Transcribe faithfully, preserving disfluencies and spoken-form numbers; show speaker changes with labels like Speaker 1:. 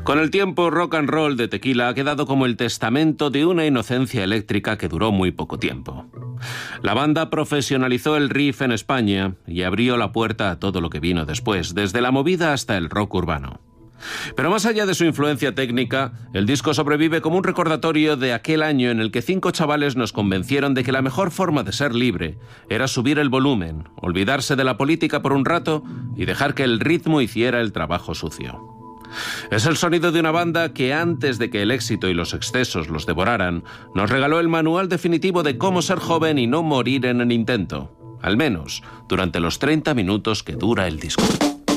Speaker 1: Con el tiempo, Rock and Roll de Tequila ha quedado como el testamento de una inocencia eléctrica que duró muy poco tiempo. La banda profesionalizó el riff en España y abrió la puerta a todo lo que vino después, desde la movida hasta el rock urbano. Pero más allá de su influencia técnica, el disco sobrevive como un recordatorio de aquel año en el que cinco chavales nos convencieron de que la mejor forma de ser libre era subir el volumen, olvidarse de la política por un rato y dejar que el ritmo hiciera el trabajo sucio. Es el sonido de una banda que antes de que el éxito y los excesos los devoraran, nos regaló el manual definitivo de cómo ser joven y no morir en el intento, al menos durante los treinta minutos que dura el disco.